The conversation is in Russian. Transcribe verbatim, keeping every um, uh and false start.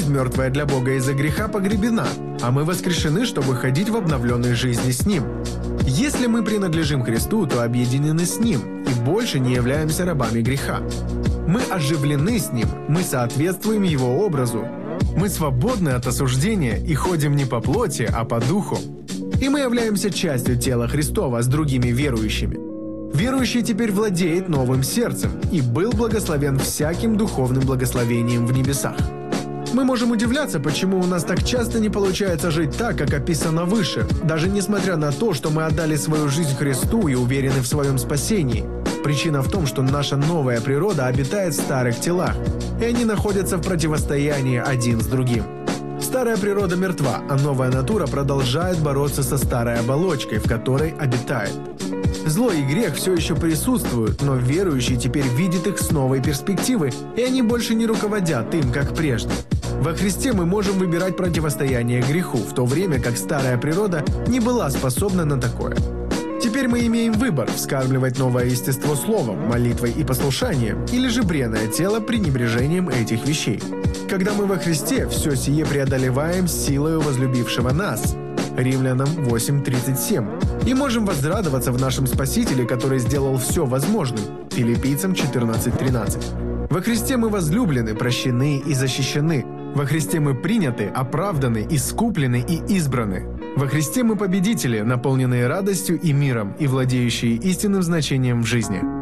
жизнь, мертвая для Бога из-за греха, погребена, а мы воскрешены, чтобы ходить в обновленной жизни с Ним. Если мы принадлежим Христу, то объединены с Ним и больше не являемся рабами греха. Мы оживлены с Ним, мы соответствуем Его образу. Мы свободны от осуждения и ходим не по плоти, а по духу. И мы являемся частью тела Христова с другими верующими. Верующий теперь владеет новым сердцем и был благословен всяким духовным благословением в небесах. Мы можем удивляться, почему у нас так часто не получается жить так, как описано выше, даже несмотря на то, что мы отдали свою жизнь Христу и уверены в своем спасении. Причина в том, что наша новая природа обитает в старых телах, и они находятся в противостоянии один с другим. Старая природа мертва, а новая натура продолжает бороться со старой оболочкой, в которой обитает. Зло и грех все еще присутствуют, но верующий теперь видит их с новой перспективы, и они больше не руководят им, как прежде. Во Христе мы можем выбирать противостояние греху, в то время как старая природа не была способна на такое. Теперь мы имеем выбор – вскармливать новое естество словом, молитвой и послушанием, или же бренное тело пренебрежением этих вещей. Когда мы во Христе, все сие преодолеваем силою возлюбившего нас. Римлянам восемь тридцать семь. И можем возрадоваться в нашем Спасителе, который сделал все возможным. Филиппийцам четырнадцать тринадцать. Во Христе мы возлюблены, прощены и защищены. Во Христе мы приняты, оправданы, искуплены и избраны. Во Христе мы победители, наполненные радостью и миром и владеющие истинным значением в жизни.